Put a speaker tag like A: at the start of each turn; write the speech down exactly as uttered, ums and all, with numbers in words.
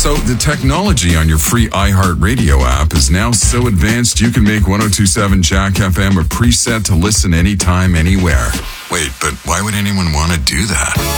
A: So the technology on your free iHeartRadio app is now so advanced you can make one oh two point seven Jack F M a preset to listen anytime, anywhere. Wait, but why would anyone want to do that?